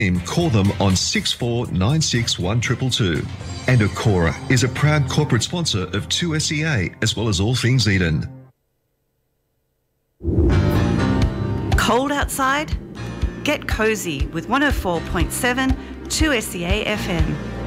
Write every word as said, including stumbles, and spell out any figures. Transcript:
Call them on six four nine six one two two two. And Acora is a proud corporate sponsor of two S E A as well as All Things Eden. Cold outside? Get cosy with one oh four point seven two S E A F M.